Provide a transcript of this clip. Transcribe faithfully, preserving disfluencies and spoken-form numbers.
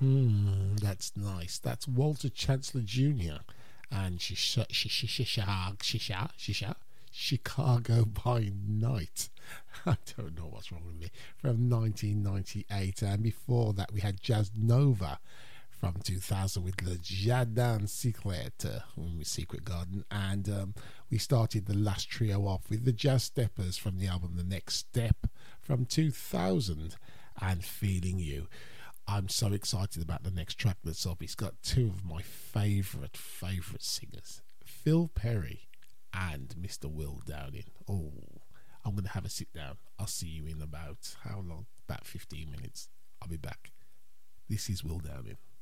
Hmm, that's nice. That's Walter Chancellor Junior and Shisha, Shisha, Shisha, Shisha, Shisha, Chicago by Night. I don't know what's wrong with me. From nineteen ninety-eight, and before that we had Jazz Nova from two thousand with Le Jardin Secret, uh, Secret Garden, and um, we started the last trio off with the Jazz Steppers from the album The Next Step from two thousand and Feeling You. I'm so excited about the next track that's up. It's got two of my favourite, favourite singers, Phil Perry and Mister Will Downing. Oh, I'm going to have a sit down. I'll see you in about, how long? About fifteen minutes. I'll be back. This is Will Downing.